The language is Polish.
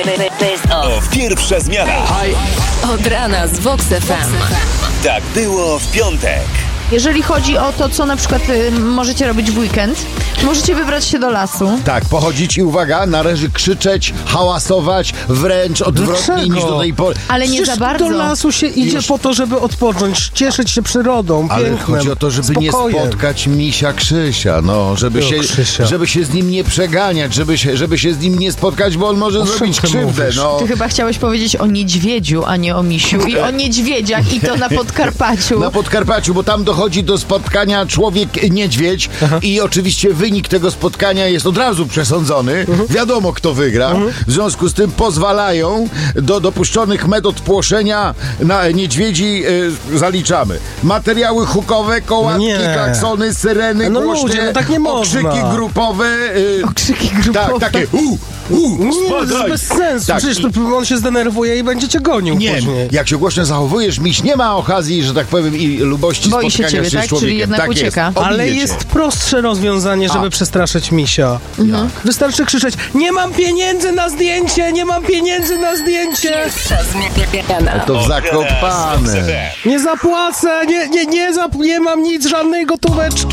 Pierwsza zmiana. Od rana z Vox FM. Tak było w piątek. Jeżeli chodzi o to, co na przykład możecie robić w weekend, możecie wybrać się do lasu. Tak, pochodzić i uwaga, należy krzyczeć, hałasować, wręcz odwrotnie niż do tej pory. Ale nie za bardzo. Do lasu się idzie po to, żeby odpocząć, cieszyć się przyrodą, Ale pięknem, chodzi o to, żeby spokojem. nie spotkać misia Krzysia, no, żeby się z nim nie przeganiać, żeby się z nim nie spotkać, bo on może zrobić krzywdę, no. Ty chyba chciałeś powiedzieć o niedźwiedziu, a nie o misiu. I o niedźwiedziach, i to na Podkarpaciu. Na Podkarpaciu, bo tam dochodzi do spotkania człowiek-niedźwiedź i oczywiście wynik tego spotkania jest od razu przesądzony. Wiadomo, kto wygra. W związku z tym pozwalają do dopuszczonych metod płoszenia na niedźwiedzi zaliczamy. Materiały hukowe, kołatki, klaksony, syreny, głośne, ludzie, tak nie można. Okrzyki grupowe. Okrzyki grupowe. Tak, takie to jest bez sensu. Tak. Przecież on się zdenerwuje i będzie cię gonił później. Jak się głośno zachowujesz, miś nie ma okazji, że tak powiem, i lubości Boi spotkania się ciebie, się tak? z człowiekiem. Czyli jednak tak ucieka. Ale jest prostsze rozwiązanie, żeby przestraszyć misia. Wystarczy krzyczeć: nie mam pieniędzy na zdjęcie, nie mam pieniędzy na zdjęcie. Pierwsza zmiana. To w Zakopane. Nie zapłacę, nie mam nic, żadnej gotóweczki.